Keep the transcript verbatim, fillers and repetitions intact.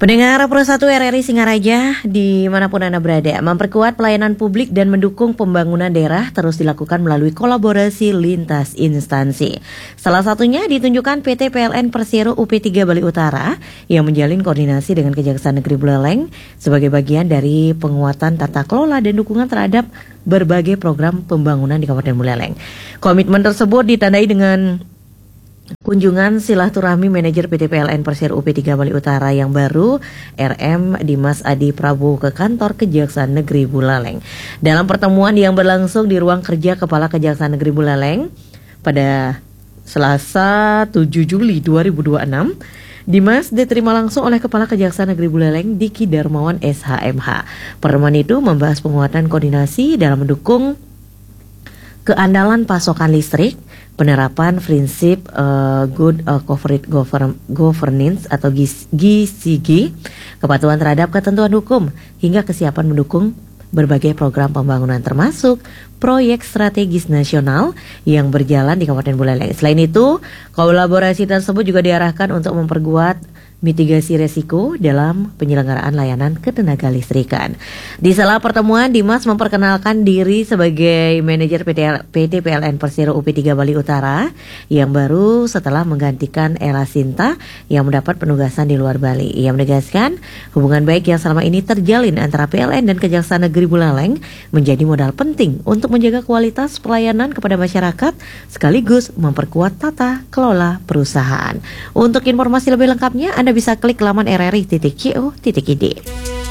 Pendengar Pro satu R R I Singaraja dimanapun Anda berada, memperkuat pelayanan publik dan mendukung pembangunan daerah terus dilakukan melalui kolaborasi lintas instansi. Salah satunya ditunjukkan P T P L N Persero U P tiga Bali Utara yang menjalin koordinasi dengan Kejaksaan Negeri Buleleng sebagai bagian dari penguatan tata kelola dan dukungan terhadap berbagai program pembangunan di Kabupaten Buleleng. Komitmen tersebut ditandai dengan kunjungan silaturahmi manajer P T P L N Persero U P tiga Bali Utara yang baru R M Dimas Adi Prabowo ke kantor Kejaksaan Negeri Buleleng. Dalam pertemuan yang berlangsung di ruang kerja Kepala Kejaksaan Negeri Buleleng pada Selasa tujuh Juli dua ribu dua puluh enam, Dimas diterima langsung oleh Kepala Kejaksaan Negeri Buleleng Diki Darmawan S H M H. Pertemuan itu membahas penguatan koordinasi dalam mendukung keandalan pasokan listrik, penerapan prinsip uh, Good uh, Corporate Govern- Governance atau G C G, kepatuhan terhadap ketentuan hukum, hingga kesiapan mendukung berbagai program pembangunan termasuk proyek strategis nasional yang berjalan di Kabupaten Buleleng. Selain itu, kolaborasi tersebut juga diarahkan untuk memperkuat mitigasi resiko dalam penyelenggaraan layanan ketenaga listrikan. Di sela pertemuan, Dimas memperkenalkan diri sebagai manajer P T P L N Persero U P tiga Bali Utara yang baru setelah menggantikan Ella Sinta yang mendapat penugasan di luar Bali. Ia menegaskan hubungan baik yang selama ini terjalin antara P L N dan Kejaksaan Negeri Buleleng menjadi modal penting untuk menjaga kualitas pelayanan kepada masyarakat sekaligus memperkuat tata kelola perusahaan. Untuk informasi lebih lengkapnya, Anda bisa klik laman r r i titik co titik i d.